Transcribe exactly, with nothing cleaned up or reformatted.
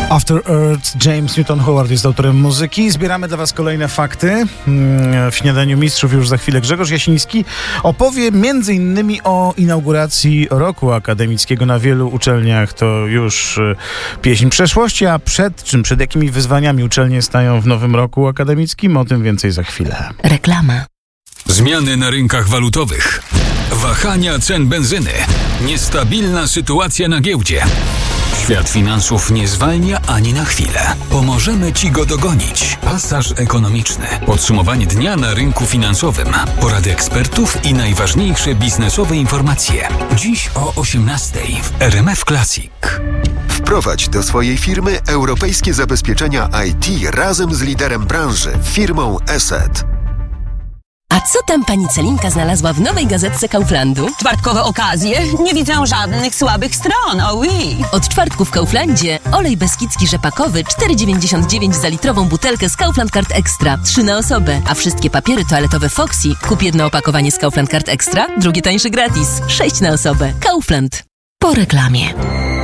After Earth, James Newton Howard jest autorem muzyki. Zbieramy dla Was kolejne fakty. W Śniadaniu Mistrzów już za chwilę Grzegorz Jasiński opowie między innymi o inauguracji roku akademickiego na wielu uczelniach. To już pieśń przeszłości, a przed czym, przed jakimi wyzwaniami uczelnie stają w nowym roku akademickim? O tym więcej za chwilę. Reklama. Zmiany na rynkach walutowych, wahania cen benzyny, niestabilna sytuacja na giełdzie. Świat finansów nie zwalnia ani na chwilę. Pomożemy Ci go dogonić. Pasaż ekonomiczny. Podsumowanie dnia na rynku finansowym. Porady ekspertów i najważniejsze biznesowe informacje. Dziś o osiemnastej w R M F Classic. Wprowadź do swojej firmy europejskie zabezpieczenia I T razem z liderem branży, firmą Eset. A co tam pani Celinka znalazła w nowej gazetce Kauflandu? Czwartkowe okazje? Nie widzę żadnych słabych stron, oh oui. Od czwartku w Kauflandzie olej beskidzki rzepakowy cztery dziewięćdziesiąt dziewięć za litrową butelkę z Kaufland Card Extra, trzy na osobę. A wszystkie papiery toaletowe Foxy, kup jedno opakowanie z Kaufland Card Extra, drugie tańsze gratis, sześć na osobę. Kaufland. Po reklamie.